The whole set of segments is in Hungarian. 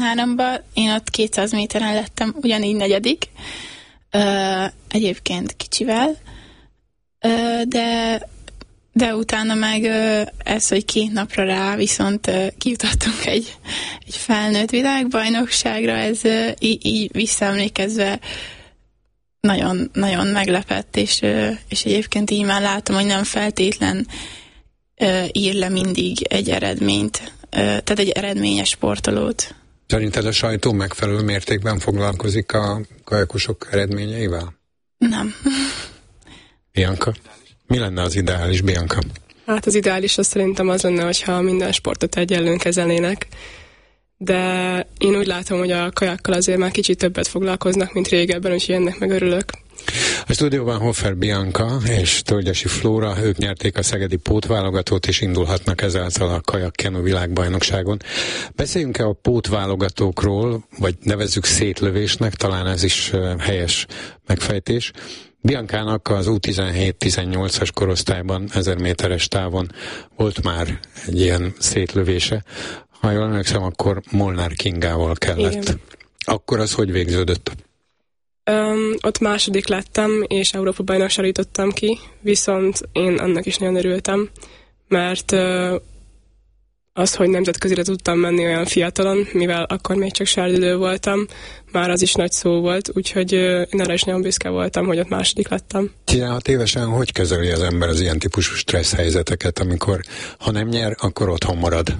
13-ban, én ott 200 méteren lettem ugyanígy negyedik, egyébként kicsivel, de utána meg ez, hogy 2 napra rá viszont kijutottunk egy felnőtt világbajnokságra, ez így visszaemlékezve nagyon, nagyon meglepett, és egyébként így már látom, hogy nem feltétlen ír le mindig egy eredményt, tehát egy eredményes sportolót. Szerinted a sajtó megfelelő mértékben foglalkozik a kajakusok eredményeivel? Nem. Bianca? Mi lenne az ideális, Bianca? Hát az ideális az szerintem az lenne, hogyha minden sportot egyenlően kezelnének, de én úgy látom, hogy a kajakkal azért már kicsit többet foglalkoznak, mint régebben, úgyhogy ennek meg örülök. A stúdióban Hofer Bianca és Tölgyesi Flóra, ők nyerték a szegedi pótválogatót, és indulhatnak ezáltal a kajak-kenu világbajnokságon. Beszéljünk-e a pótválogatókról, vagy nevezzük szétlövésnek, talán ez is helyes megfejtés. Biancának az U17-18-as korosztályban 1000 méteres távon volt már egy ilyen szétlövése. Ha jól emlékszem, akkor Molnár Kingával kellett. Igen. Akkor az hogy végződött? Ott második lettem, és Európa-bajnokságra jutottam ki, viszont én annak is nagyon örültem, mert az, hogy nemzetközire tudtam menni olyan fiatalon, mivel akkor még csak serdülő voltam, már az is nagy szó volt, úgyhogy én arra is nagyon büszke voltam, hogy ott második lettem. 16 évesen hogy kezeli az ember az ilyen típusú stressz helyzeteket, amikor ha nem nyer, akkor otthon marad?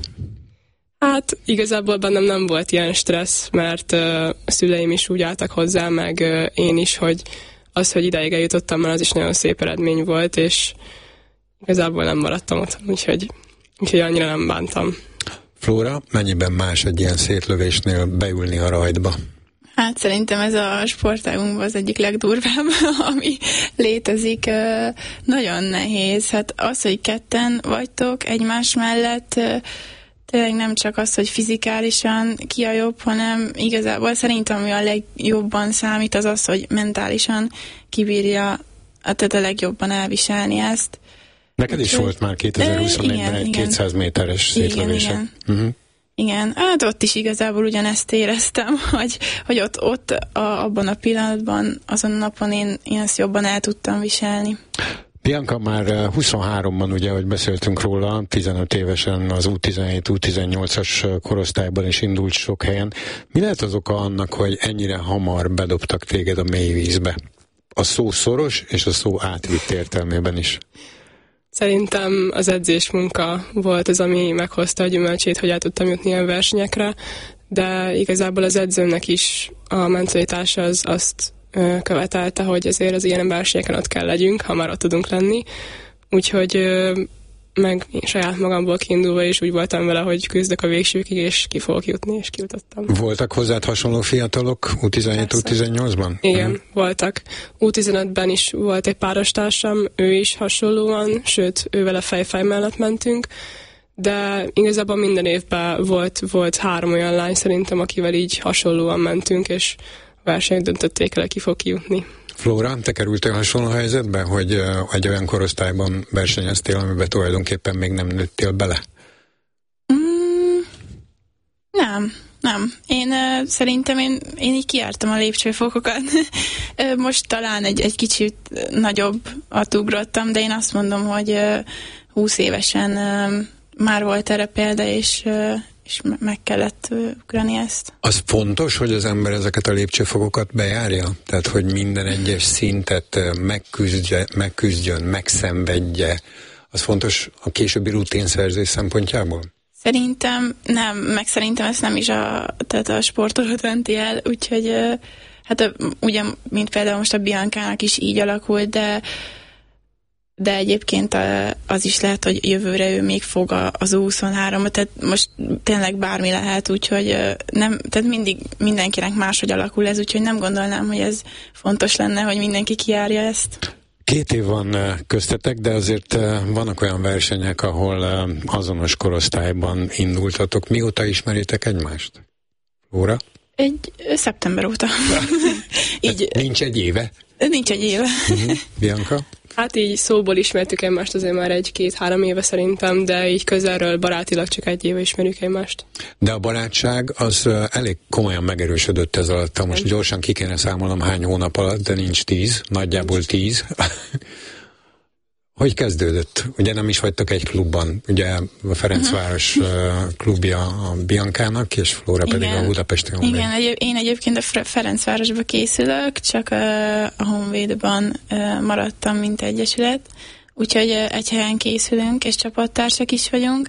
Hát igazából bennem nem volt ilyen stressz, mert a szüleim is úgy álltak hozzá, meg én is, hogy az, hogy ideig eljutottam, már az is nagyon szép eredmény volt, és igazából nem maradtam otthon, úgyhogy annyira nem bántam. Flóra, mennyiben más egy ilyen szétlövésnél beülni a rajtba? Hát szerintem ez a sportágunkban az egyik legdurvább, ami létezik. Nagyon nehéz. Hát az, hogy ketten vagytok egymás mellett, tényleg nem csak az, hogy fizikálisan ki a jobb, hanem igazából szerintem, ami a legjobban számít, az az, hogy mentálisan kibírja, tehát a legjobban elviselni ezt. Neked is volt már 2021-ben egy 200 méteres szétlövése. Igen. Igen, hát ott is igazából ugyanezt éreztem, hogy ott abban a pillanatban, azon a napon én ezt jobban el tudtam viselni. Bianca már 23-ban, ugye, ahogy beszéltünk róla, 15 évesen az U17-U18-as korosztályban is indult sok helyen. Mi lehet az oka annak, hogy ennyire hamar bedobtak téged a mély vízbe? A szó szoros és a szó átvitt értelmében is. Szerintem az edzésmunka volt az, ami meghozta a gyümölcsét, hogy el tudtam jutni ilyen versenyekre, de igazából az edzőmnek is a mentalitása az azt követelte, hogy azért az ilyen versenyeken ott kell legyünk, ha már ott tudunk lenni. Úgyhogy meg saját magamból kiindulva is úgy voltam vele, hogy küzdök a végsőkig, és ki fogok jutni, és kijutottam. Voltak hozzád hasonló fiatalok U17-U18-ban? Igen, voltak. U15-ben is volt egy párostársam, ő is hasonlóan, sőt, ő vele fej mellett mentünk, de igazából minden évben volt 3 olyan lány szerintem, akivel így hasonlóan mentünk, és a versenyek döntötték el, ki fog kijutni. Flóra, te kerültél hasonló helyzetbe, hogy egy olyan korosztályban versenyeztél, amiben tulajdonképpen még nem nőttél bele? Nem. Én szerintem én így kijártam a lépcsőfokokat. Most talán egy kicsit nagyobb ugrottam, de én azt mondom, hogy 20 évesen már volt erre példa, és meg kellett ugrani ezt. Az fontos, hogy az ember ezeket a lépcsőfokokat bejárja? Tehát, hogy minden egyes szintet megküzdjön, megszenvedje. Az fontos a későbbi rutinszerzés szempontjából? Szerintem nem, meg szerintem ezt nem is tehát a sportoló dönti el, úgyhogy hát ugye, mint például most a Biancának is így alakult, de egyébként az is lehet, hogy jövőre ő még fog az U23-at, tehát most tényleg bármi lehet, úgyhogy nem, tehát mindig mindenkinek máshogy alakul ez, úgyhogy nem gondolnám, hogy ez fontos lenne, hogy mindenki kijárja ezt. 2 év van köztetek, de azért vannak olyan versenyek, ahol azonos korosztályban indultatok. Mióta ismeritek egymást? Óra? Szeptember óta. Így, nincs egy éve? Nincs egy éve. Bianca? Hát így szóból ismertük egymást azért már 1-2-3 éve szerintem, de így közelről barátilag csak 1 éve ismerjük egymást. De a barátság az elég komolyan megerősödött ez alatt. Most gyorsan ki kéne számolnom hány hónap alatt, de nincs 10, nagyjából 10. Hogy kezdődött? Ugye nem is vagytok egy klubban, ugye a Ferencváros klubja a Biancának, és Flóra pedig a Budapesti Honvéd. Igen, én egyébként a Ferencvárosba készülök, csak a Honvédban maradtam, mint egyesület, úgyhogy egy helyen készülünk, és csapattársak is vagyunk.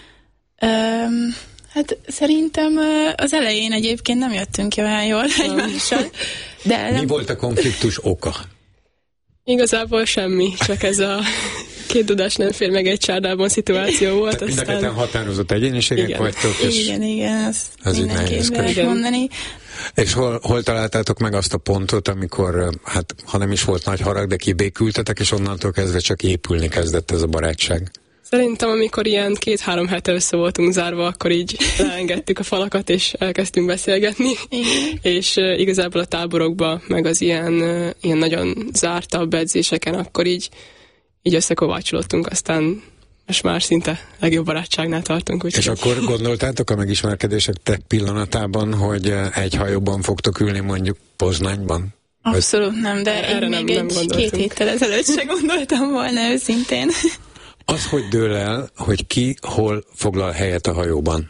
Hát szerintem az elején egyébként nem jöttünk ki olyan jól egymással. Mi volt a konfliktus oka? Igazából semmi, csak ez a 2 dudás nem fér meg egy csárdában szituáció volt. Mind a ketten határozott egyéniségek vagytok, és igen, az így nehéz mondani. És hol találtátok meg azt a pontot, amikor, hát ha nem is volt nagy harag, de kibékültetek, és onnantól kezdve csak épülni kezdett ez a barátság? Szerintem, amikor ilyen 2-3 hete össze voltunk zárva, akkor így leengedtük a falakat, és elkezdtünk beszélgetni. És igazából a táborokban, meg az ilyen nagyon zártabb edzéseken, akkor így összekovácsolódtunk, aztán most már szinte legjobb barátságnál tartunk. Úgyhogy. És akkor gondoltátok a megismerkedések pillanatában, hogy egy hajóban fogtok ülni mondjuk Poznányban? Abszolút nem, de én még nem 2 héttel ezelőtt se gondoltam volna őszintén. Az, hogy dől el, hogy ki hol foglal helyet a hajóban?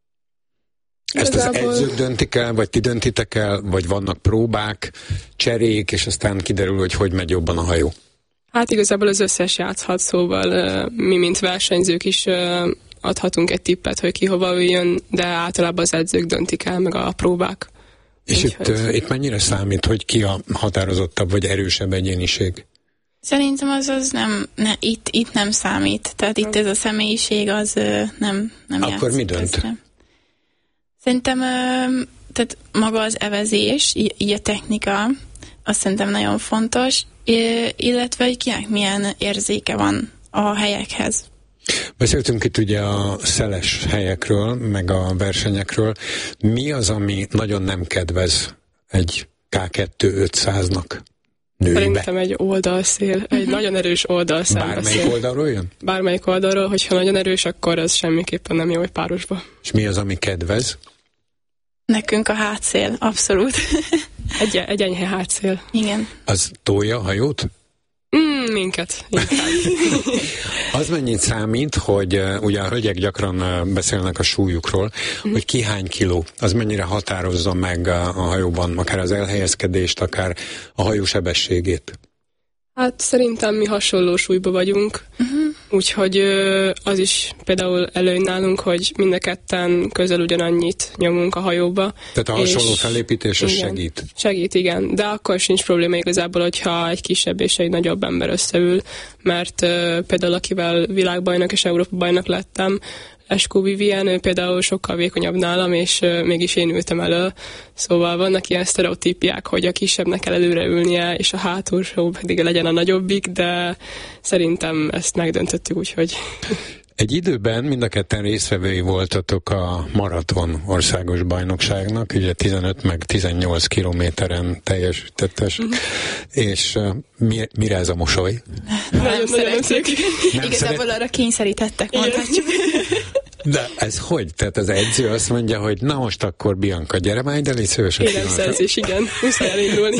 Ezt az edzők döntik el, vagy ti döntitek el, vagy vannak próbák, cserék, és aztán kiderül, hogy megy jobban a hajó? Hát igazából az összes játszhat, szóval mi, mint versenyzők is adhatunk egy tippet, hogy ki hova üljön, de általában az edzők döntik el, meg a próbák. És itt mennyire számít, hogy ki a határozottabb, vagy erősebb egyéniség? Szerintem az itt nem számít. Tehát itt ez a személyiség az nem játszik. Akkor mi dönt? Közre. Szerintem tehát maga az evezés, így a technika, azt szerintem nagyon fontos, illetve hogy kinek milyen érzéke van a helyekhez. Beszéltünk itt ugye a szeles helyekről, meg a versenyekről. Mi az, ami nagyon nem kedvez egy K2 500-nak? Nőibe. Szerintem egy oldalszél, egy nagyon erős oldalszél. Bármelyik oldalról jön? Bármelyik oldalról, hogyha nagyon erős, akkor az semmiképpen nem jó egy párosba. És mi az, ami kedvez? Nekünk a hátszél, abszolút. Egy enyhe hátszél. Igen. Az tolja a hajót? Minket. Az mennyit számít, hogy ugye a hölgyek gyakran beszélnek a súlyukról, hogy ki hány kiló, az mennyire határozza meg a hajóban, akár az elhelyezkedést, akár a hajó sebességét? Hát szerintem mi hasonló súlyba vagyunk, úgyhogy az is például előny nálunk, hogy mind a ketten közel ugyanannyit nyomunk a hajóba. Tehát a hasonló felépítés az segít? Segít, igen, de akkor sincs probléma igazából, hogyha egy kisebb és egy nagyobb ember összeül, mert például akivel világbajnok és Európa bajnok lettem, Eskó Vivien, ő például sokkal vékonyabb nálam, és mégis én ültem elő. Szóval vannak ilyen sztereotípiák, hogy a kisebbnek kell előre ülnie, és a hátulsó pedig legyen a nagyobbik, de szerintem ezt megdöntöttük, úgyhogy... Egy időben mind a ketten résztvevői voltatok a maraton országos bajnokságnak, ugye 15 meg 18 kilométeren teljesítettes, és mire ez a mosoly? Nagyon szép. Igazából arra kényszerítettek, mondhatjuk. De ez hogy? Tehát az edző azt mondja, hogy na most akkor Bianca, gyere már ide, légy szíves. Élemszerzés, igen. Muszáj elindulni.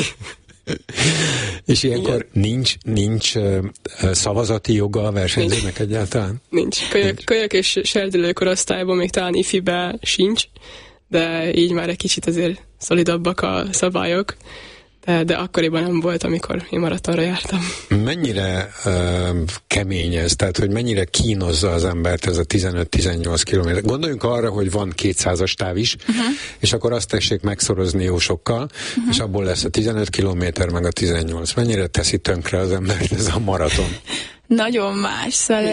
És ilyenkor nincs szavazati joga a versenyzőnek egyáltalán? Nincs. Kölyök és serdülő korosztályban még talán ifibe sincs, de így már egy kicsit azért szolidabbak a szabályok. De akkoriban nem volt, amikor én maratonra jártam. Mennyire kemény ez? Tehát, hogy mennyire kínozza az embert ez a 15-18 kilométer? Gondoljunk arra, hogy van 200-as táv is, és akkor azt tessék megszorozni jó sokkal, és abból lesz a 15 kilométer, meg a 18. Mennyire teszi tönkre az embert ez a maraton? Nagyon más, szóval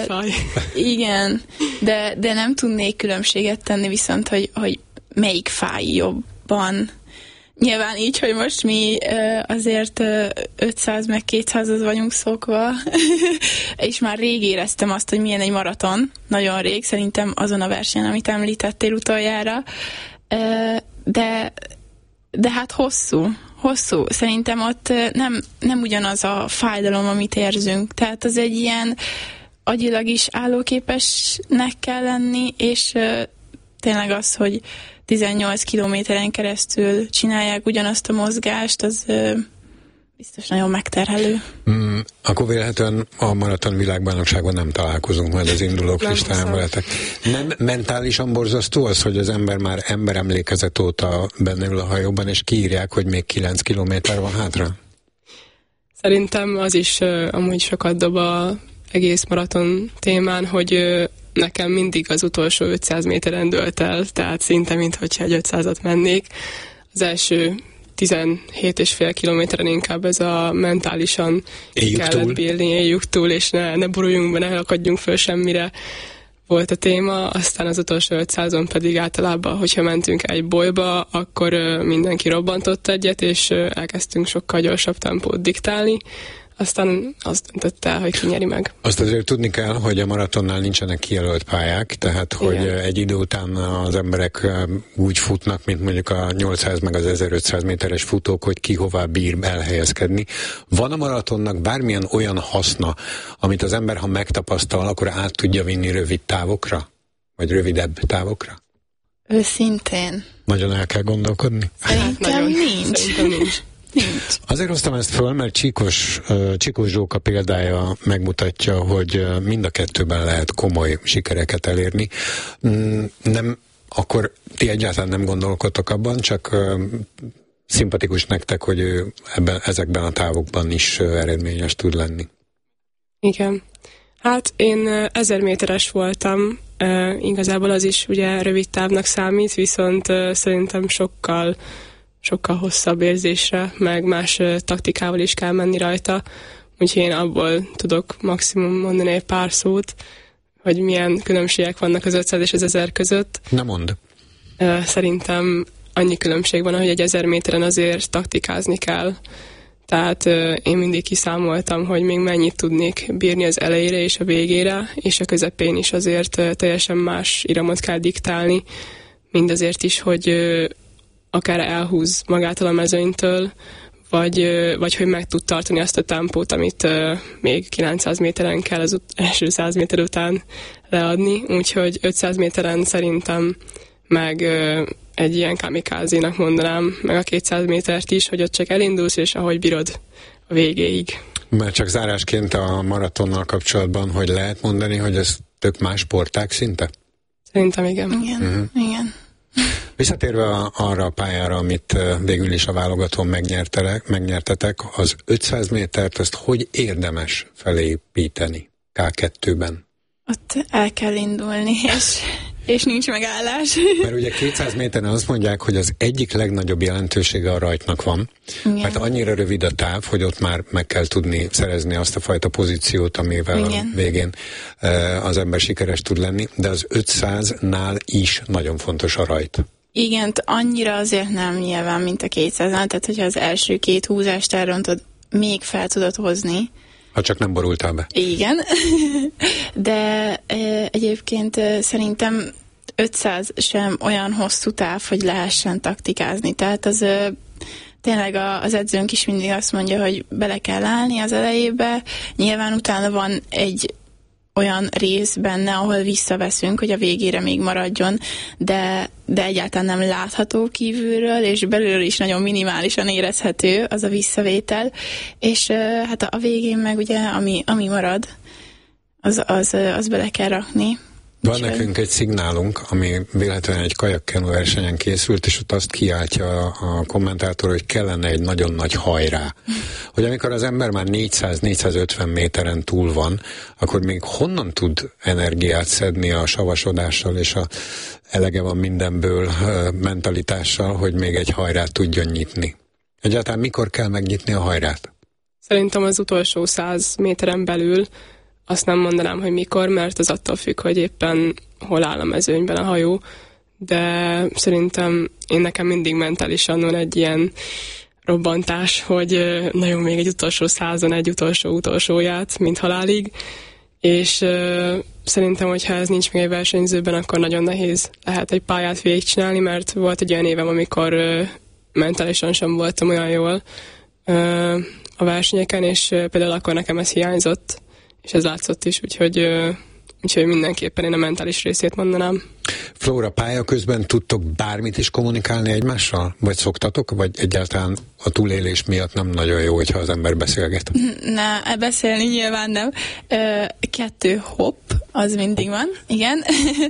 igen, de nem tudnék különbséget tenni, viszont, hogy melyik fáj jobban. Nyilván így, hogy most mi azért 500 meg 200-az vagyunk szokva, és már rég éreztem azt, hogy milyen egy maraton, nagyon rég, szerintem azon a versenyen, amit említettél utoljára, de hát hosszú. Szerintem ott nem ugyanaz a fájdalom, amit érzünk. Tehát az egy ilyen agyilag is állóképesnek kell lenni, és tényleg az, hogy 18 kilométeren keresztül csinálják ugyanazt a mozgást, az biztos nagyon megterhelő. Akkor véletlenül a maraton világbajnokságon nem találkozunk majd az indulók listáján veletek. Nem mentálisan borzasztó az, hogy az ember már emberemlékezet óta benne ül a hajóban, és kiírják, hogy még 9 kilométer van hátra? Szerintem az is amúgy sokat dob az egész maraton témán, hogy nekem mindig az utolsó 500 méteren dőlt el, tehát szinte mintha egy 500-at mennék. Az első 17,5 kilométeren inkább ez a mentálisan kellett bírni, éljük túl, és ne boruljunk be, ne akadjunk föl semmire volt a téma, aztán az utolsó 500-on pedig általában, hogyha mentünk egy bolyba, akkor mindenki robbantott egyet, és elkezdtünk sokkal gyorsabb tempót diktálni, aztán azt döntött el, hogy ki nyeri meg. Azt azért tudni kell, hogy a maratonnál nincsenek kijelölt pályák, tehát hogy egy idő után az emberek úgy futnak, mint mondjuk a 800 meg az 1500 méteres futók, hogy ki hová bír elhelyezkedni. Van a maratonnak bármilyen olyan haszna, amit az ember, ha megtapasztal, akkor át tudja vinni rövid távokra? Vagy rövidebb távokra? Őszintén. Nagyon el kell gondolkodni? Szerintem nincs. Nincs. Azért hoztam ezt föl, mert Csíkos Zsóka példája megmutatja, hogy mind a kettőben lehet komoly sikereket elérni. Nem, akkor ti egyáltalán nem gondolkodtok abban, csak szimpatikus nektek, hogy ő ezekben a távokban is eredményes tud lenni. Igen. Hát én 1000 méteres voltam, igazából az is ugye rövid távnak számít, viszont szerintem sokkal hosszabb érzésre, meg más taktikával is kell menni rajta, úgyhogy én abból tudok maximum mondani egy pár szót, hogy milyen különbségek vannak az 500 és az 1000 között. Na mondd. Szerintem annyi különbség van, hogy egy 1000 méteren azért taktikázni kell. Tehát én mindig kiszámoltam, hogy még mennyit tudnék bírni az elejére és a végére, és a közepén is azért teljesen más iramot kell diktálni, mindazért is, hogy akár elhúz magától a mezőnytől, vagy hogy meg tud tartani azt a tempót, amit még 900 méteren kell az első 100 méter után leadni, úgyhogy 500 méteren szerintem meg egy ilyen kamikázénak mondanám, meg a 200 métert is, hogy ott csak elindulsz, és ahogy bírod a végéig. Mert csak zárásként a maratonnal kapcsolatban, hogy lehet mondani, hogy ez tök más sportág szinte? Szerintem igen. Igen. Visszatérve arra a pályára, amit végül is a válogatón megnyertetek, az 500 métert, azt hogy érdemes felépíteni K2-ben? Ott el kell indulni, és nincs megállás. Mert ugye 200 méteren azt mondják, hogy az egyik legnagyobb jelentősége a rajtnak van. Igen. Mert annyira rövid a táv, hogy ott már meg kell tudni szerezni azt a fajta pozíciót, amivel a végén az ember sikeres tud lenni, de az 500-nál is nagyon fontos a rajt. Igen, annyira azért nem nyilván, mint a 200-nál, tehát hogyha az első 2 húzást elrontod, még fel tudod hozni. Ha csak nem borultál be. Igen, de egyébként szerintem 500 sem olyan hosszú táv, hogy lehessen taktikázni. Tehát az tényleg az edzőnk is mindig azt mondja, hogy bele kell állni az elejébe. Nyilván utána van egy olyan rész benne, ahol visszaveszünk, hogy a végére még maradjon, de egyáltalán nem látható kívülről, és belülről is nagyon minimálisan érezhető az a visszavétel, és hát a végén meg ugye, ami marad, az bele kell rakni. Van nekünk egy szignálunk, ami véletlenül egy kajakkenu versenyen készült, és ott azt kiáltja a kommentátor, hogy kellene egy nagyon nagy hajrá. Hogy amikor az ember már 400-450 méteren túl van, akkor még honnan tud energiát szedni a savasodással és a elege van mindenből mentalitással, hogy még egy hajrát tudjon nyitni. Egyáltalán mikor kell megnyitni a hajrát? Szerintem az utolsó 100 méteren belül. Azt nem mondanám, hogy mikor, mert az attól függ, hogy éppen hol áll a mezőnyben a hajó, de szerintem nekem mindig mentálisan van egy ilyen robbantás, hogy nagyon még egy utolsó 100-on egy utolsóját, mint halálig, és szerintem, hogyha ez nincs még egy versenyzőben, akkor nagyon nehéz lehet egy pályát végigcsinálni, mert volt egy olyan évem, amikor mentálisan sem voltam olyan jól a versenyeken, és például akkor nekem ez hiányzott, és ez látszott is, úgyhogy mindenképpen én a mentális részét mondanám. Flóra, pálya közben tudtok bármit is kommunikálni egymással? Vagy szoktatok? Vagy egyáltalán a túlélés miatt nem nagyon jó, hogyha az ember beszélget? Beszélni nyilván nem. 2 hopp, az mindig van, igen.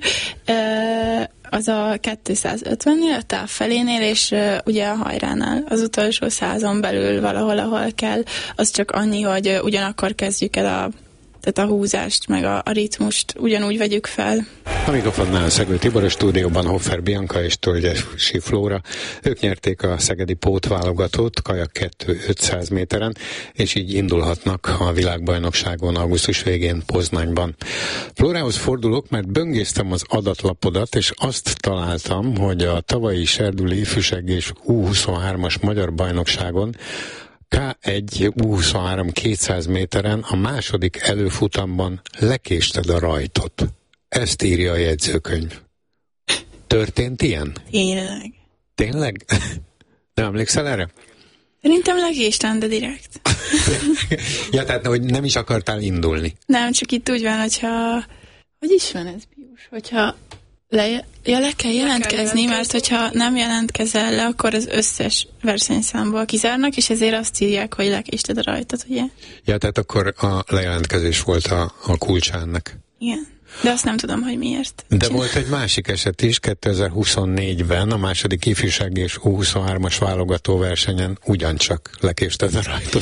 Az a 250-nél, a távfelénél, és ugye a hajránál, az utolsó 100-on belül valahol, ahol kell. Az csak annyi, hogy ugyanakkor kezdjük el a húzást, meg a ritmust ugyanúgy vegyük fel. A mikrofonnál Szegő Tibor, a stúdióban Hoffer Bianca és Tolgyasi Flóra. Ők nyerték a szegedi pótválogatót kajak 2 500 méteren, és így indulhatnak a világbajnokságon augusztus végén Poznanyban. Flórához fordulok, mert böngésztem az adatlapodat, és azt találtam, hogy a tavalyi serdüli ifjúság és U23-as magyar bajnokságon K1 U23 200 méteren a második előfutamban lekésted a rajtot. Ezt írja a jegyzőkönyv. Történt ilyen? Tényleg. Tényleg? Nem emlékszel erre? Szerintem lekéstem, de direkt. Ja, tehát hogy nem is akartál indulni. Nem, csak itt úgy van, hogyha... Hogy is van ez, Pius? Hogyha le kell jelentkezni, mert hogyha nem jelentkezel le, akkor az összes versenyszámból kizárnak, és ezért azt írják, hogy lekésted a rajtot, ugye? Ja, tehát akkor a lejelentkezés volt a kulcsa ennek. Igen. De azt nem tudom, hogy miért. De volt egy másik eset is, 2024-ben a második ifjúság és U23-as válogató versenyen ugyancsak lekésted a rajtot.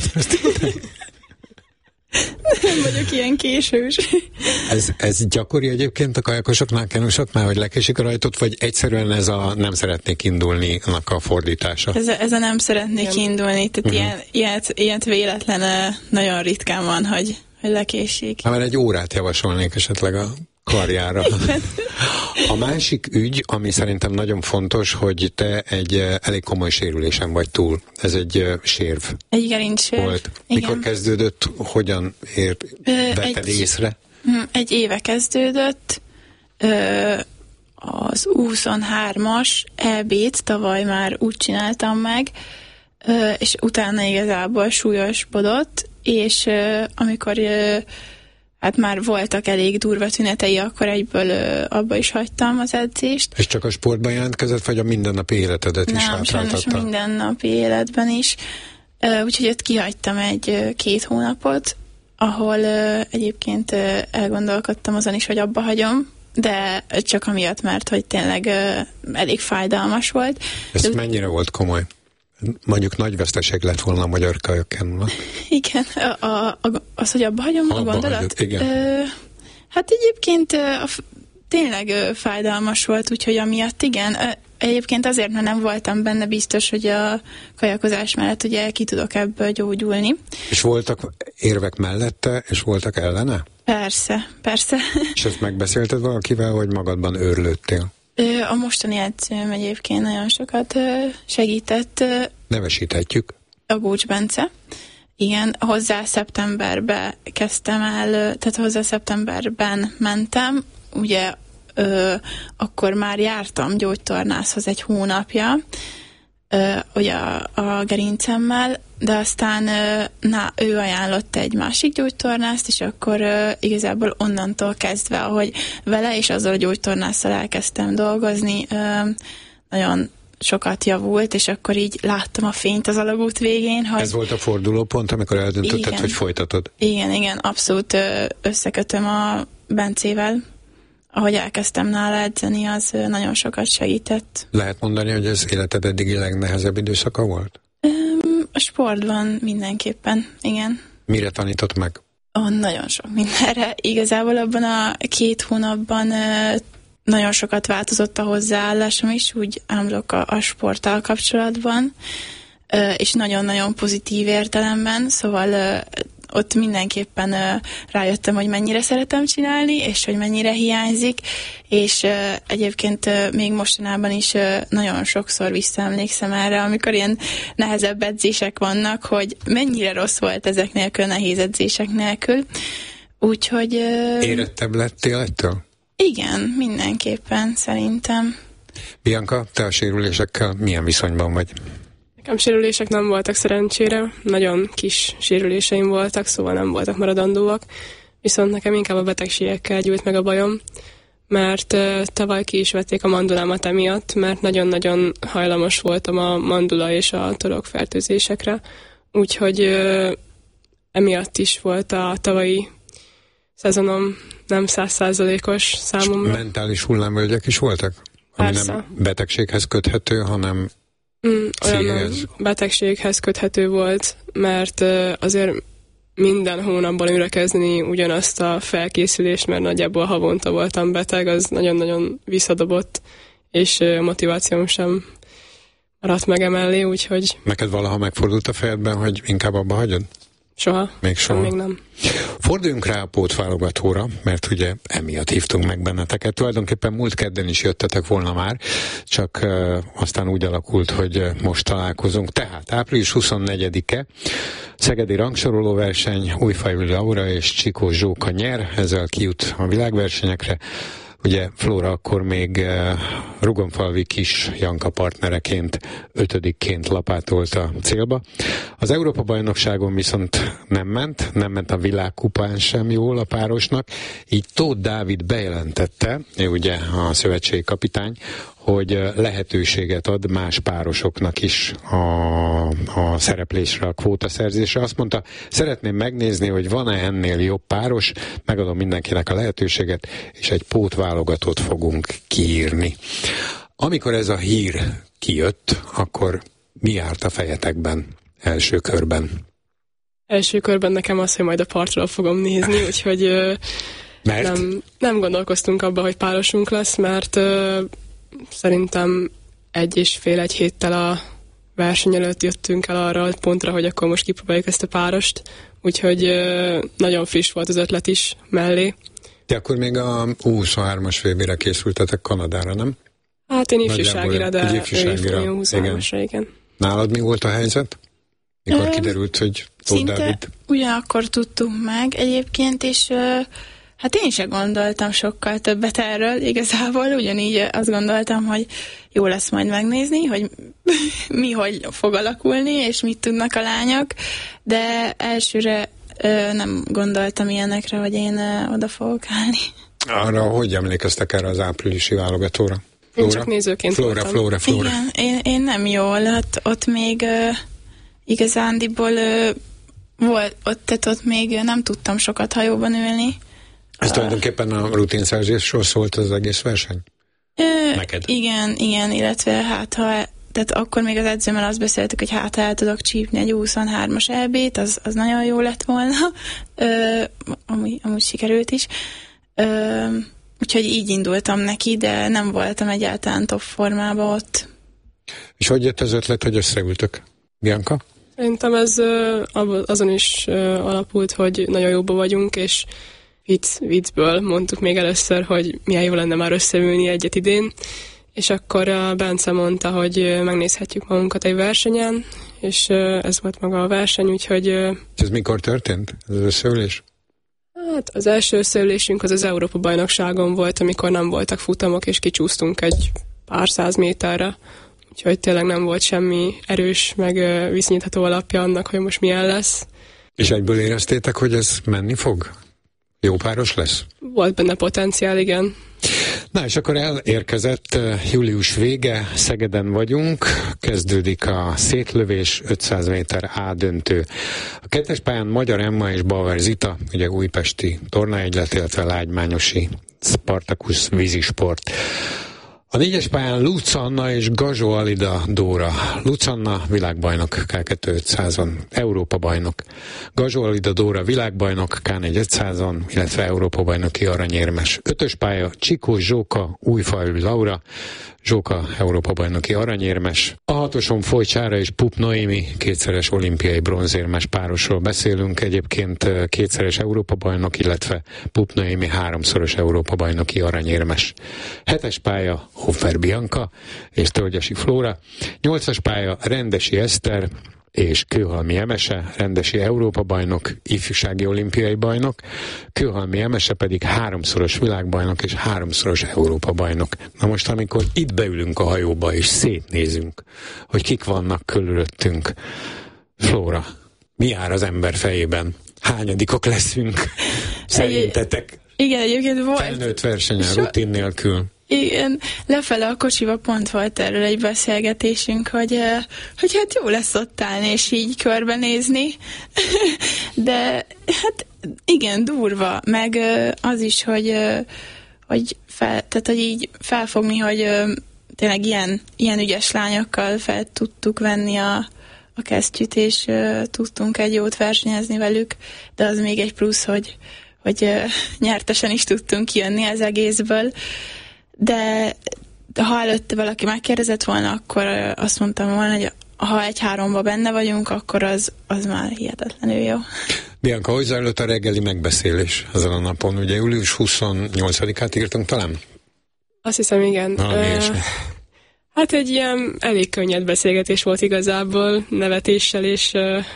Nem vagyok ilyen késős. Ez gyakori egyébként a kajakosoknál, kenusoknál, hogy lekésik a rajtot, vagy egyszerűen ez a nem szeretnék indulni-nak a fordítása? Ez a nem szeretnék indulni, tehát ilyet véletlen nagyon ritkán van, hogy lekésik. Már egy órát javasolnék esetleg a karjára. A másik ügy, ami szerintem nagyon fontos, hogy te egy elég komoly sérülésen vagy túl. Ez egy sérv. Egy gerincsérv. Volt. Mikor Igen. kezdődött, hogyan vetted észre? Egy éve kezdődött. Az U23-as EB-t tavaly már úgy csináltam meg, és utána igazából súlyosbodott, és amikor hát már voltak elég durva tünetei, akkor egyből abba is hagytam az edzést. És csak a sportban jelentkezett, vagy a mindennapi életedet is hátráltatta? Nem, sajnos mindennapi életben is. Úgyhogy ott kihagytam 1-2 hónapot, ahol egyébként elgondolkodtam azon is, hogy abba hagyom, de csak amiatt, mert hogy tényleg elég fájdalmas volt. Ez mennyire volt komoly? Mondjuk nagy veszteség lett volna a magyar kajakkenúnak. Igen, az, hogy abba hagyom a gondolat? Hagyod, igen. Hát egyébként tényleg fájdalmas volt, úgyhogy amiatt igen. Egyébként azért, mert nem voltam benne biztos, hogy a kajakozás mellett ugye ki tudok ebből gyógyulni. És voltak érvek mellette, és voltak ellene? Persze. És ezt megbeszélted valakivel, hogy magadban őrlődtél? A mostani edzőm egyébként nagyon sokat segített. Nevesíthetjük. A Gócs Bence. Igen, hozzá szeptemberben kezdtem el, tehát hozzá szeptemberben mentem, ugye akkor már jártam gyógytornászhoz 1 hónapja, ugye a gerincemmel, de aztán ő ajánlott egy másik gyógytornászt, és akkor igazából onnantól kezdve, ahogy vele és azzal a gyógytornásszal elkezdtem dolgozni, nagyon sokat javult, és akkor így láttam a fényt az alagút végén. Hogy... Ez volt a fordulópont, amikor eldöntötted, hogy folytatod? Igen, abszolút összekötöm a Bencével. Ahogy elkezdtem nála edzeni, az nagyon sokat segített. Lehet mondani, hogy ez életed eddigi legnehezebb időszaka volt? A sportban mindenképpen, igen. Mire tanított meg? Nagyon sok mindenre. Igazából abban a 2 hónapban nagyon sokat változott a hozzáállásom is, úgy ámlok a sporttal kapcsolatban, és nagyon-nagyon pozitív értelemben, szóval ott mindenképpen rájöttem, hogy mennyire szeretem csinálni, és hogy mennyire hiányzik, és egyébként még mostanában is nagyon sokszor visszaemlékszem erre, amikor ilyen nehezebb edzések vannak, hogy mennyire rossz volt ezek nélkül, a nehéz edzések nélkül. Úgyhogy... Érettebb lettél ettől? Igen, mindenképpen, szerintem. Bianca, te a sérülésekkel milyen viszonyban vagy? Nekem sérülések nem voltak szerencsére, nagyon kis sérüléseim voltak, szóval nem voltak maradandóak, viszont nekem inkább a betegségekkel gyűlt meg a bajom, mert tavaly ki is vették a mandulámat emiatt, mert nagyon-nagyon hajlamos voltam a mandula és a torokfertőzésekre, úgyhogy emiatt is volt a tavalyi szezonom nem 100%-os számomra. Mentális hullámvölgyek is voltak? Ami Persze. nem betegséghez köthető, hanem olyan betegséghez köthető volt, mert azért minden hónapban újra kezdeni ugyanazt a felkészülést, mert nagyjából havonta voltam beteg, az nagyon-nagyon visszadobott, és a motivációm sem maradt meg emellé, úgyhogy... Neked valaha megfordult a fejedben, hogy inkább abba hagyod? Soha. Még soha? Még nem. Forduljunk rá a pótválogatóra, mert ugye emiatt hívtunk meg benneteket. Tulajdonképpen múlt kedden is jöttetek volna már, csak aztán úgy alakult, hogy most találkozunk. Tehát április 24-e szegedi rangsorolóverseny, Újfajövi Laura és Csikós Zsóka nyer, ezzel kijut a világversenyekre. Ugye Flóra akkor még Rugonfalvi Kis Janka partnereként, 5-ként lapátolt a célba. Az Európa-bajnokságon viszont nem ment a világkupán sem jól a párosnak, így Tóth Dávid bejelentette, ő ugye a szövetségi kapitány, hogy lehetőséget ad más párosoknak is a szereplésre, a kvótaszerzésre. Azt mondta, szeretném megnézni, hogy van-e ennél jobb páros, megadom mindenkinek a lehetőséget, és egy pótválogatót fogunk kiírni. Amikor ez a hír kijött, akkor mi járt a fejetekben első körben? Első körben nekem az, hogy majd a partról fogom nézni, úgyhogy nem gondolkoztunk abba, hogy párosunk lesz, mert szerintem 1,5 héttel a verseny előtt jöttünk el arra a pontra, hogy akkor most kipróbáljuk ezt a párost, úgyhogy nagyon friss volt az ötlet is mellé. De akkor még a U23-as VB-re készültetek Kanadára, nem? Hát én ifjúságira, de ifjúságira. ő U23-asra, igen. Nálad mi volt a helyzet? Mikor kiderült, hogy Tóth Dávid? Ugyanakkor tudtuk meg egyébként, és hát én sem gondoltam sokkal többet erről igazából, ugyanígy azt gondoltam, hogy jó lesz majd megnézni, hogy hogy fog alakulni, és mit tudnak a lányok, de elsőre nem gondoltam ilyenekre, hogy én oda fogok állni. Arra hogy emlékeztek erre az áprilisi válogatóra? Én csak nézőként voltam. Flóra. Igen, én nem jól, ott még igazándiból volt, ott még nem tudtam sokat hajóban ülni. Ez tulajdonképpen a rutinszerzésről szólt az egész verseny? Neked? Igen, illetve tehát akkor még az edzőmmel azt beszéltük, hogy ha el tudok csípni egy 23-as EB-t, az nagyon jó lett volna. Amúgy sikerült is. Úgyhogy így indultam neki, de nem voltam egyáltalán top formában ott. És hogy jött az ötlet, hogy összeültök? Bianca? Szerintem ez azon is alapult, hogy nagyon jóban vagyunk, és viccből mondtuk még először, hogy milyen jó lenne már összeülni egyet idén, és akkor a Bence mondta, hogy megnézhetjük magunkat egy versenyen, és ez volt maga a verseny, úgyhogy... Ez mikor történt, ez az összeülés? Hát az első összeülésünk az Európa-bajnokságon volt, amikor nem voltak futamok, és kicsúsztunk egy pár 100 méterre, úgyhogy tényleg nem volt semmi erős, meg viszonyítható alapja annak, hogy most milyen lesz. És egyből éreztétek, hogy ez menni fog? Jó páros lesz? Volt benne potenciál, igen. Na és akkor elérkezett július vége, Szegeden vagyunk, kezdődik a szétlövés, 500 méter A döntő. A kettes pályán Magyar Emma és Bauer Zita, ugye újpesti tornaegylet, illetve lágymányosi Spartacus vízisport. A négyes pályán Luc Anna és Gazsó Alida Dóra. Luc Anna világbajnok K2 500-on, Európa bajnok. Gazsó Alida Dóra világbajnok K4 500-on, illetve Európa bajnoki aranyérmes. Ötös pálya Csikós Zsóka, Újfajövi Laura, Zsóka Európa bajnoki aranyérmes. A hatoson Folycsára és Pup Noémi, kétszeres olimpiai bronzérmes párosról beszélünk, egyébként kétszeres Európa bajnok, illetve Pup Noémi háromszoros Európa bajnoki aranyérmes. Hetes pálya Hofer Bianca és Tölgyesi Flóra. Nyolcas pálya Rendesi Eszter és Kőhalmi Emese, rendesi Európa-bajnok, ifjúsági olimpiai bajnok, Kőhalmi Emese pedig 3-szoros világbajnok és 3-szoros Európa-bajnok. Na most, amikor itt beülünk a hajóba és szétnézünk, hogy kik vannak körülöttünk, Flóra, mi jár az ember fejében? Hányadikok leszünk? Szerintetek? Igen, egyébként volt. Felnőtt versenyen, rutin nélkül. Igen, lefele a kocsiba pont volt erről egy beszélgetésünk, hogy hát jó lesz ott állni és így körbenézni, de hát igen, durva, meg az is, hogy tehát, hogy így felfogni, hogy tényleg ilyen ügyes lányokkal fel tudtuk venni a kesztyűt, és tudtunk egy jót versenyezni velük, de az még egy plusz, hogy nyertesen is tudtunk kijönni az egészből. De ha előtte valaki megkérdezett volna, akkor azt mondtam volna, hogy ha 1-3-ba benne vagyunk, akkor az már hihetetlenül jó. Bianca, hogy zajlott a reggeli megbeszélés azon a napon? Ugye július 28-át írtunk talán? Azt hiszem, igen. Hát egy ilyen elég könnyed beszélgetés volt igazából, nevetéssel és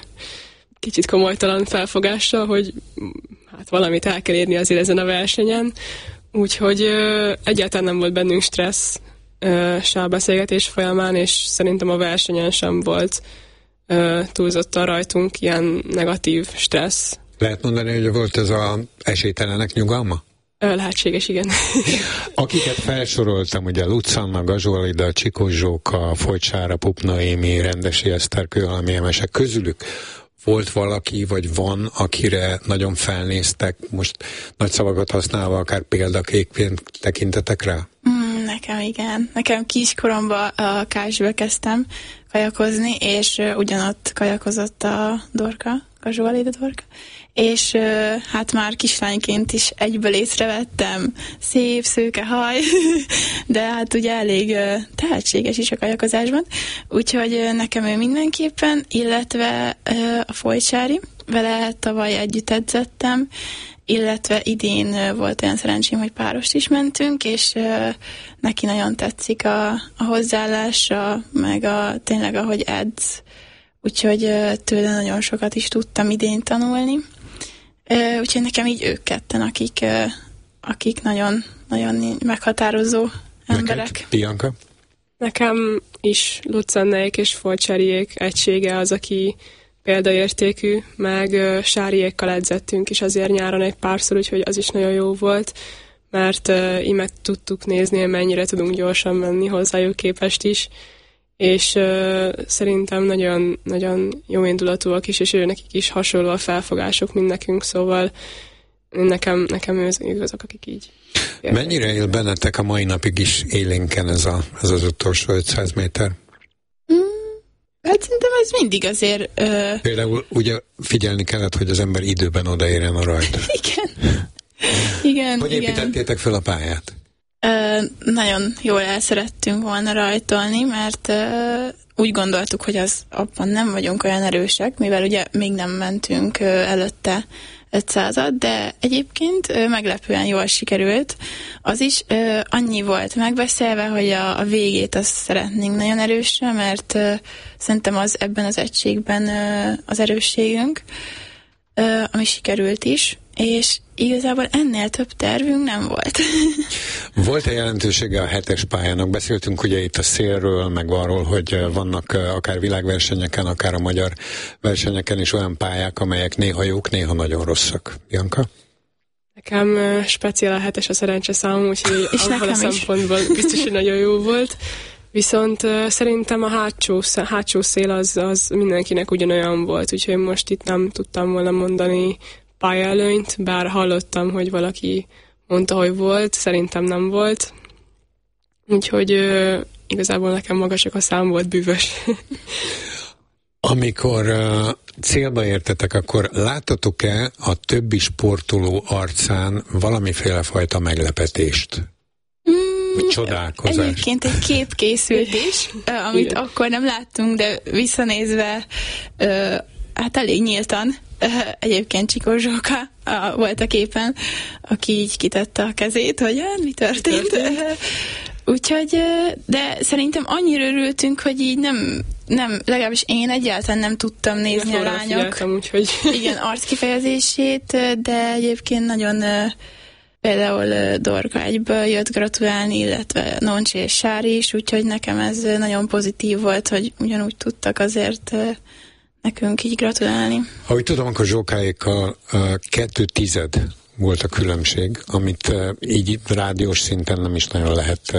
kicsit komolytalan felfogással, hogy hát valamit el kell érni azért ezen a versenyen. Úgyhogy egyáltalán nem volt bennünk stressz se a beszélgetés folyamán, és szerintem a versenyen sem volt túlzottan rajtunk ilyen negatív stressz. Lehet mondani, hogy volt ez az esélytelenek nyugalma? Lehetséges, igen. Akiket felsoroltam, ugye Lucanna, Gazsolida, Csikós Zsóka, Folytsára, Pup Noémi, Rendesi Eszter, Kőhalmi Emese, közülük volt valaki, vagy van, akire nagyon felnéztek, most nagy szavakat használva, akár példaképként tekintetek rá? Nekem igen. Nekem kiskoromban a Kásba kezdtem kajakozni, és ugyanott kajakozott a Dorka, a Zsolida Dorka, és hát már kislányként is egyből észrevettem, szép, szőke haj, de hát ugye elég tehetséges is a kajakozásban, úgyhogy nekem ő mindenképpen, illetve a Folytsári, vele tavaly együtt edzettem, illetve idén volt olyan szerencsém, hogy párost is mentünk, és neki nagyon tetszik a hozzáállása, meg tényleg ahogy edz, úgyhogy tőle nagyon sokat is tudtam idén tanulni. Úgyhogy nekem így ők ketten, akik nagyon, nagyon meghatározó emberek. Neked, Bianca? Nekem is Lucannáék és Folytsáriék egysége az, aki példaértékű, meg Sáriékkal edzettünk is azért nyáron egy párszor, úgyhogy az is nagyon jó volt, mert így meg tudtuk nézni, mennyire tudunk gyorsan menni hozzájuk képest is, és szerintem nagyon, nagyon jó indulatúak is, és nekik is hasonló a felfogások, mint nekünk, szóval nekem ők azok, akik így. Mennyire él bennetek a mai napig is élénken ez az utolsó 500 méter? Hát szerintem ez mindig azért... Például ugye figyelni kellett, hogy az ember időben odaérjen a rajt. Igen. Hogy építettétek fel a pályát? Nagyon jól el szerettünk volna rajtolni, mert úgy gondoltuk, hogy abban nem vagyunk olyan erősek, mivel ugye még nem mentünk előtte 500-at, de egyébként meglepően jól sikerült. Az is annyi volt megbeszélve, hogy a végét azt szeretnénk nagyon erősre, mert szerintem az ebben az egységben az erősségünk, ami sikerült is, és igazából ennél több tervünk nem volt. Volt-e jelentősége a 7-es pályának? Beszéltünk ugye itt a szélről, meg arról, hogy vannak akár világversenyeken, akár a magyar versenyeken is olyan pályák, amelyek néha jók, néha nagyon rosszak. Bianca? Nekem speciál a 7-es a szerencse számom, úgyhogy abban a szempontból biztos, hogy nagyon jó volt. Viszont szerintem a hátsó szél az mindenkinek ugyanolyan volt, úgyhogy most itt nem tudtam volna mondani pályaelőnyt, bár hallottam, hogy valaki mondta, hogy volt, szerintem nem volt. Úgyhogy igazából nekem maga csak a szám volt bűvös. Amikor célba értetek, akkor láttatok-e a többi sportoló arcán valamiféle fajta meglepetést? Csodálkozás. Egyébként egy kép készült is, amit akkor nem láttunk, de visszanézve hát elég nyíltan. Egyébként Csikós Zsóka volt a képen, aki így kitette a kezét, hogy mi történt. Úgyhogy, de szerintem annyira örültünk, hogy így nem, legalábbis én egyáltalán nem tudtam nézni a lányok úgyhogy. Igen, arckifejezését, de egyébként nagyon például Dorka egyből jött gratulálni, illetve Noncsi és Sári is, úgyhogy nekem ez nagyon pozitív volt, hogy ugyanúgy tudtak azért nekünk így gratulálni. Ahogy tudom, akkor Zsókáékkal 2/10 volt a különbség, amit így rádiós szinten nem is nagyon lehet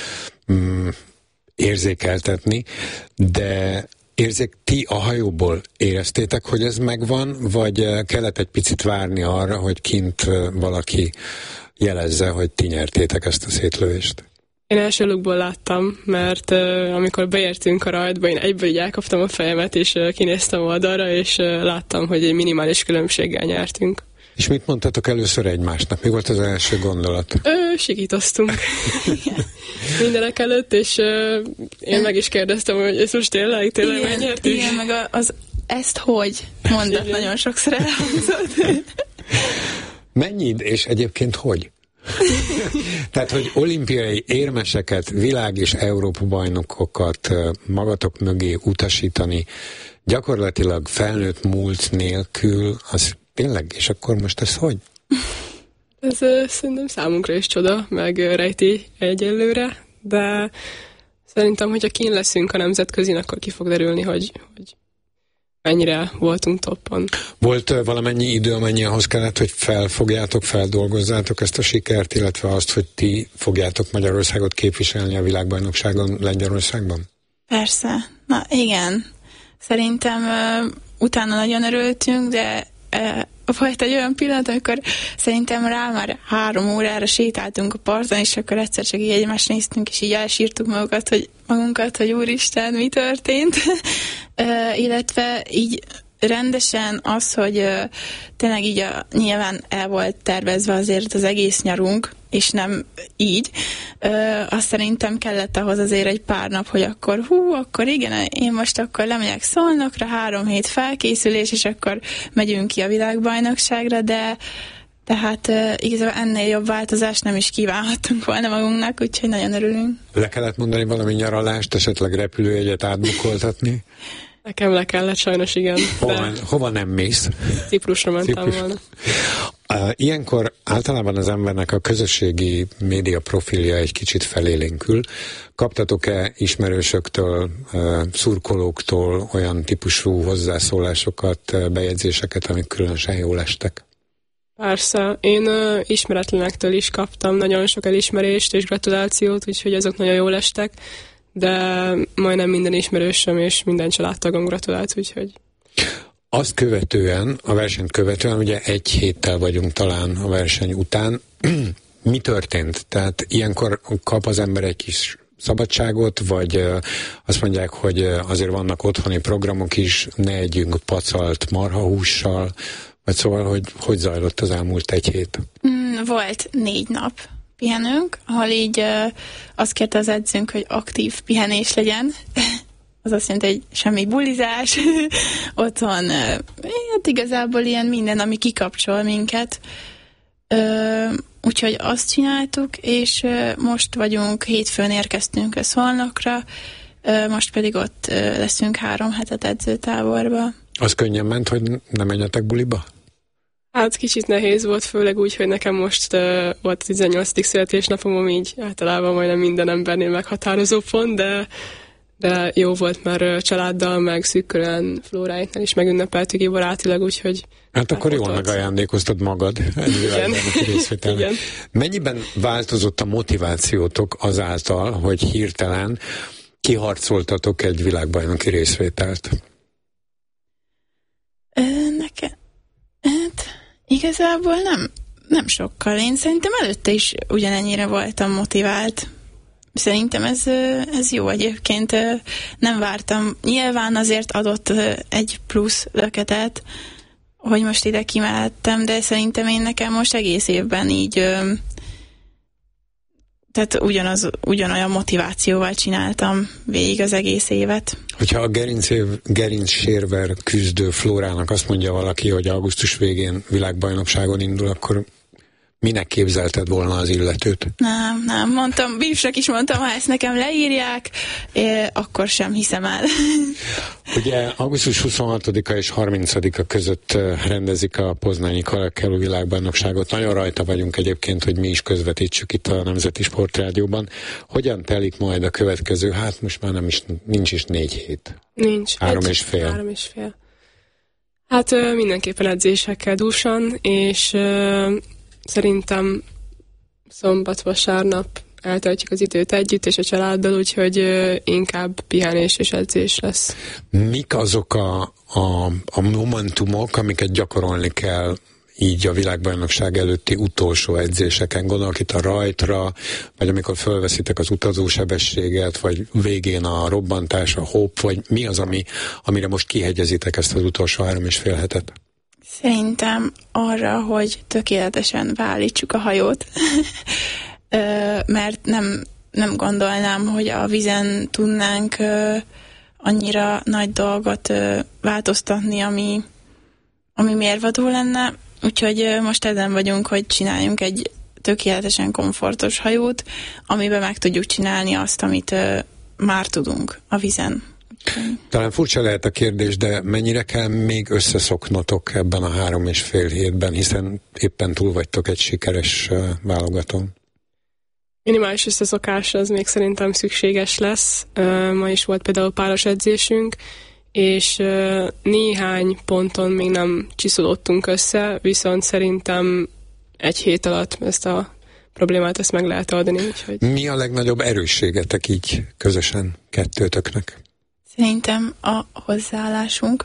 érzékeltetni, de ti a hajóból éreztétek, hogy ez megvan, vagy kellett egy picit várni arra, hogy kint valaki jelezze, hogy ti nyertétek ezt a szétlövést? Én első lukból láttam, mert amikor beértünk a rajtba, én egyből így elkaptam a fejemet, és kinéztem oldalra, és láttam, hogy egy minimális különbséggel nyertünk. És mit mondtatok először egymásnak? Mi volt az első gondolat? Sikítoztunk mindenek előtt, és én meg is kérdeztem, hogy ez most tényleg megnyertünk? Igen, meg ezt hogy mondat igen. Nagyon sokszor elhangzott. Mennyi, és egyébként hogy? Tehát, hogy olimpiai érmeseket, világ- és Európa-bajnokokat magatok mögé utasítani, gyakorlatilag felnőtt múlt nélkül, az tényleg, és akkor most ez hogy? Ez szerintem számunkra is csoda, meg rejti egyelőre, de szerintem, hogyha kín leszünk a nemzetközin, akkor ki fog derülni, hogy mennyire voltunk toppon. Volt valamennyi idő, amennyi ahhoz kellett, hogy felfogjátok, feldolgozzátok ezt a sikert, illetve azt, hogy ti fogjátok Magyarországot képviselni a világbajnokságon Lengyelországban? Persze. Na igen. Szerintem utána nagyon örültünk, de volt egy olyan pillanat, amikor szerintem rá már 3 órára sétáltunk a parton, és akkor egyszer csak így egymást néztünk, és így elsírtuk magunkat, hogy úristen, mi történt. Illetve így rendesen az, hogy tényleg így nyilván el volt tervezve azért az egész nyarunk, és nem így. Azt szerintem kellett ahhoz azért egy pár nap, hogy akkor igen, én most akkor lemegyek Szolnokra, 3 hét felkészülés, és akkor megyünk ki a világbajnokságra, de tehát igazából ennél jobb változást nem is kívánhattunk volna magunknak, úgyhogy nagyon örülünk. Le kellett mondani valami nyaralást, esetleg repülőjegyet átbukoltatni? Nekem le kellett, sajnos igen. Hova nem mész? Ciprusra mentem volna. Ilyenkor általában az embernek a közösségi média profilja egy kicsit felélénkül. Kaptatok-e ismerősöktől, szurkolóktól olyan típusú hozzászólásokat, bejegyzéseket, amik különösen jól estek? Persze. Én ismeretlenektől is kaptam nagyon sok elismerést és gratulációt, úgyhogy azok nagyon jól estek, de majdnem minden ismerősöm és minden családtagom gratulált, úgyhogy... Azt követően, a versenyt követően, ugye 1 héttel vagyunk talán a verseny után. Mi történt? Tehát ilyenkor kap az ember egy kis szabadságot, vagy azt mondják, hogy azért vannak otthoni programok is, ne együnk pacalt marhahússal, vagy szóval, hogy zajlott az elmúlt 1 hét? Volt 4 nap pihenünk, ahol így azt kérte az edzőnk, hogy aktív pihenés legyen. Az azt jelenti, hogy semmi bulizás, otthon, hát igazából ilyen minden, ami kikapcsol minket. Úgyhogy azt csináltuk, és most vagyunk, hétfőn érkeztünk a Szolnokra, most pedig ott leszünk 3 hetet edzőtáborba. Az könnyen ment, hogy nem menjetek buliba? Hát kicsit nehéz volt, főleg úgy, hogy nekem most volt a 18. születésnapom, így általában majdnem minden embernél meghatározó pont, de jó volt, mert családdal, meg szűkörűen Flóráiknál is megünnepeltük így barátilag, úgyhogy... Hát akkor jól megajándékoztad magad. Igen. Mennyiben változott a motivációtok azáltal, hogy hirtelen kiharcoltatok egy világbajnoki részvételt? Nekem... Hát igazából nem sokkal. Én szerintem előtte is ugyanennyire voltam motivált. Szerintem ez jó egyébként. Nem vártam. Nyilván azért adott egy plusz löketet, hogy most ide kimehettem, de szerintem én nekem most egész évben így tehát ugyanolyan motivációval csináltam végig az egész évet. Hogyha a gerincsérver küzdő Flórának azt mondja valaki, hogy augusztus végén világbajnokságon indul, akkor Minek képzelted volna az illetőt? Nem, mondtam, bírsnak is mondtam, ha ezt nekem leírják, akkor sem hiszem el. Ugye augusztus 26-a és 30-a között rendezik a Poznányi Kajakkelő világbajnokságot. Nagyon rajta vagyunk egyébként, hogy mi is közvetítsük itt a Nemzeti Sportrádióban. Hogyan telik majd a következő? Hát most már nincs is 4 hét. Nincs. 3,5. Hát mindenképpen edzésekkel dúsan, és szerintem szombat-vasárnap eltöltjük az időt együtt és a családdal, úgyhogy inkább pihenés és edzés lesz. Mik azok a momentumok, amiket gyakorolni kell így a világbajnokság előtti utolsó edzéseken? Gondolok itt a rajtra, vagy amikor fölveszitek az utazósebességet, vagy végén a robbantás, a hopp, vagy mi az, amire most kihegyezitek ezt az utolsó 3,5 hetet? Szerintem arra, hogy tökéletesen beállítsuk a hajót, mert nem gondolnám, hogy a vízen tudnánk annyira nagy dolgot változtatni, ami mérvadó lenne. Úgyhogy most ezen vagyunk, hogy csináljunk egy tökéletesen komfortos hajót, amiben meg tudjuk csinálni azt, amit már tudunk a vízen. Talán furcsa lehet a kérdés, de mennyire kell még összeszoknotok ebben a 3,5 hétben, hiszen éppen túl vagytok egy sikeres válogatón? Minimális összeszokás az még szerintem szükséges lesz. Ma is volt például páros edzésünk, és néhány ponton még nem csiszolódtunk össze, viszont szerintem 1 hét alatt ezt a problémát meg lehet oldani. Úgyhogy... Mi a legnagyobb erősségetek így közösen kettőtöknek? Szerintem a hozzáállásunk.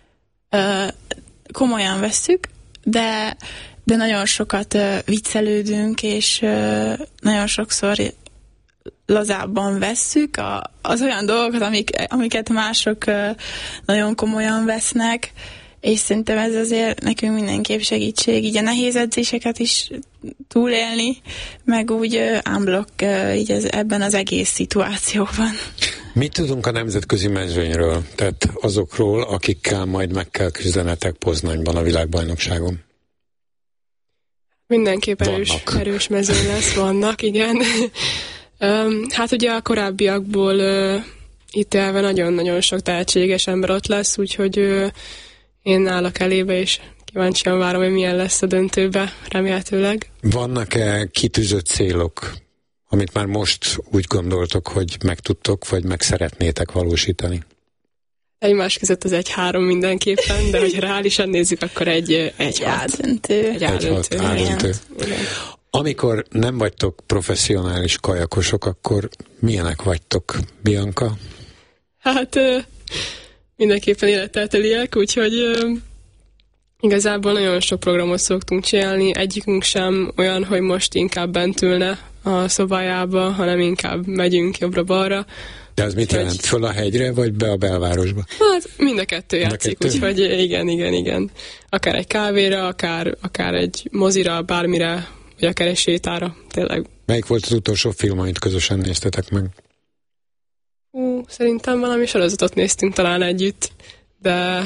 Komolyan vesszük, de nagyon sokat viccelődünk, és nagyon sokszor lazábban vesszük az olyan dolgokat, amiket mások nagyon komolyan vesznek, és szerintem ez azért nekünk mindenképp segítség, így a nehéz edzéseket is túlélni, meg úgy unblock így ebben az egész szituációban. Mit tudunk a nemzetközi mezőnyről, tehát azokról, akikkel majd meg kell küzdenetek Poznányban a világbajnokságon? Mindenképp erős mezőny lesz, vannak, igen. Hát ugye a korábbiakból ítélve nagyon-nagyon sok tehetséges ember ott lesz, úgyhogy én állok elébe, és kíváncsian várom, hogy milyen lesz a döntőbe, remélhetőleg. Vannak-e kitűzött célok, amit már most úgy gondoltok, hogy meg tudtok, vagy meg szeretnétek valósítani? Egymás között az 1-3 mindenképpen, de hogy reálisan nézzük, akkor egy áldöntő. Egy áldöntő. Amikor nem vagytok professzionális kajakosok, akkor milyenek vagytok, Bianca? Hát mindenképpen élettel teliek, úgyhogy igazából nagyon sok programot szoktunk csinálni, egyikünk sem olyan, hogy most inkább bent ülne a szobájába, hanem inkább megyünk jobbra-balra. De az mit jelent? Föl a hegyre, vagy be a belvárosba? Hát mind a kettő játszik, úgyhogy igen. Akár egy kávéra, akár egy mozira, bármire, vagy akár egy sétára, tényleg. Melyik volt az utolsó film, amit közösen néztetek meg? Szerintem valami sorozatot néztünk talán együtt, de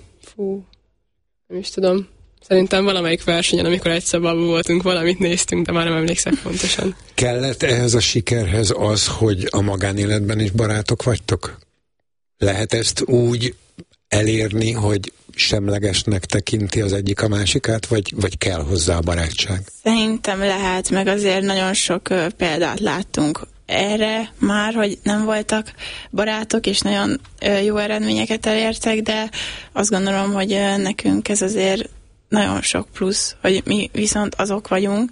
nem is tudom. Szerintem valamelyik versenyen, amikor egy szobában voltunk, valamit néztünk, de már nem emlékszek pontosan. Kellett ehhez a sikerhez az, hogy a magánéletben is barátok vagytok? Lehet ezt úgy elérni, hogy semlegesnek tekinti az egyik a másikát, vagy kell hozzá a barátság? Szerintem lehet, meg azért nagyon sok példát láttunk erre már, hogy nem voltak barátok, és nagyon jó eredményeket elértek, de azt gondolom, hogy nekünk ez azért nagyon sok plusz, hogy mi viszont azok vagyunk,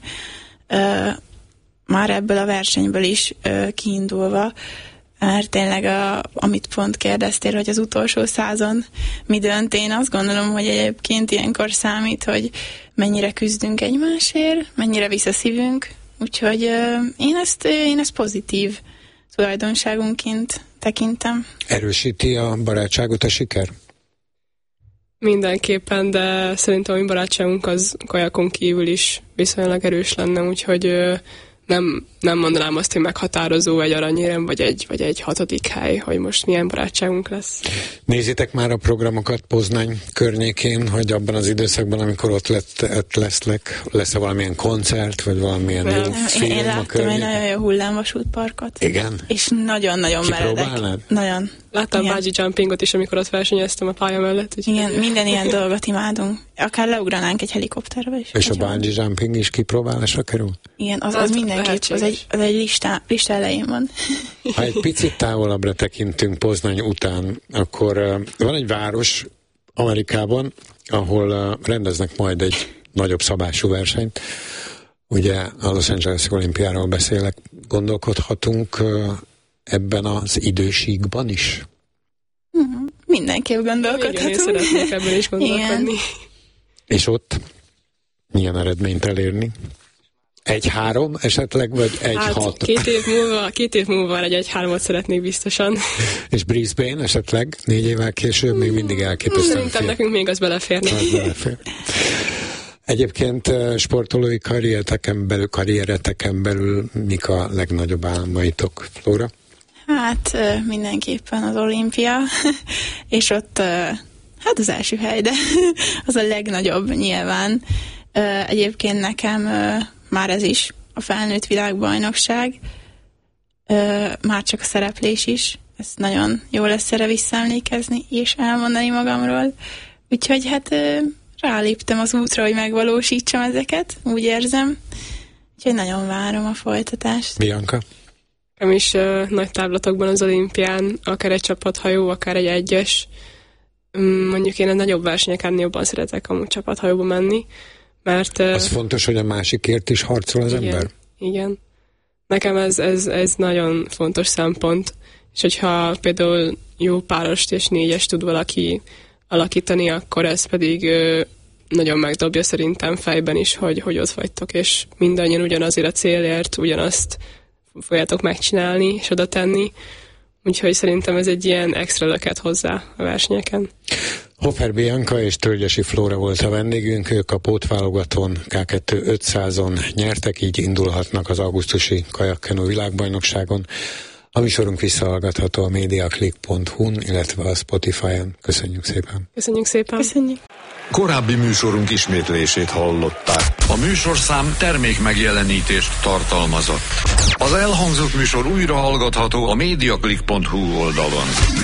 már ebből a versenyből is kiindulva, mert tényleg, amit pont kérdeztél, hogy az utolsó 100-on mi dönt, én azt gondolom, hogy egyébként ilyenkor számít, hogy mennyire küzdünk egymásért, mennyire visz a szívünk, úgyhogy én ezt pozitív tulajdonságunként tekintem. Erősíti a barátságot a siker? Mindenképpen, de szerintem a mi barátságunk az kajakon kívül is viszonylag erős lenne, úgyhogy nem nem mondanám azt, hogy meghatározó egy aranyérem, vagy egy 6. hely, hogy most milyen barátságunk lesz. Nézitek már a programokat Poznań környékén, hogy abban az időszakban, amikor ott lesznek, lesz-e valamilyen koncert, vagy valamilyen jó film én láttam a környéken? egy nagyon jó hullámvasútparkot. Igen? És nagyon-nagyon meredek. Nagyon. Láttam bungee jumpingot is, amikor ott versenyeztem a pálya mellett. Igen, minden ilyen dolgot imádunk. Akár leugranánk egy helikopterbe is. És a bungee jumping is kipróbálásra kerül? Igen, az mindenképp, az egy lista elején van. Ha egy picit távolabbra tekintünk Poznań után, akkor van egy város Amerikában, ahol rendeznek majd egy nagyobb szabású versenyt. Ugye a Los Angeles olimpiáról beszélek. Gondolkodhatunk ebben az idősíkban is? Mindenképp gondolkodhatunk. Igen, én szeretnék ebben is gondolkodni. És ott milyen eredményt elérni? 1-3 esetleg, vagy 1-6? 2 év múlva egy 1-3-ot szeretnék biztosan. És Brisbane esetleg 4 évvel később még mindig elképesztően Szerintem nekünk még az beleférne. Egyébként sportolói karriereteken belül mik a legnagyobb álmaitok, Flóra? Hát mindenképpen az olimpia, és ott hát az első hely, de az a legnagyobb nyilván. Egyébként nekem már ez is a felnőtt világbajnokság, már csak a szereplés is, ez nagyon jó lesz erre visszaemlékezni és elmondani magamról. Úgyhogy hát ráléptem az útra, hogy megvalósítsam ezeket, úgy érzem. Úgyhogy nagyon várom a folytatást. Bianca? Nekem is nagy távlatokban az olimpián, akár egy csapathajó, akár egy egyes. Mondjuk én a nagyobb versenyeken jobban szeretek amúgy csapathajóba menni, mert... Az fontos, hogy a másikért is harcol az ember? Igen. Nekem ez nagyon fontos szempont, és hogyha például jó párost és 4-es tud valaki alakítani, akkor ez pedig nagyon megdobja szerintem fejben is, hogy ott vagytok, és mindannyian ugyanazért a célért, ugyanazt fogjátok megcsinálni és oda tenni. Úgyhogy szerintem ez egy ilyen extra löket hozzá a versenyeken. Hofer Bianca és Tölgyesi Flóra volt a vendégünk, ők a pótválogatón K2 500-on nyertek, így indulhatnak az augusztusi kajakkenu világbajnokságon. A műsorunk visszahallgatható a mediaclick.hu-n, illetve a Spotify-on. Köszönjük szépen! Köszönjük szépen! Köszönjük! Korábbi műsorunk ismétlését hallották. A műsorszám termék megjelenítést tartalmazott. Az elhangzott műsor újra hallgatható a mediaclick.hu oldalon.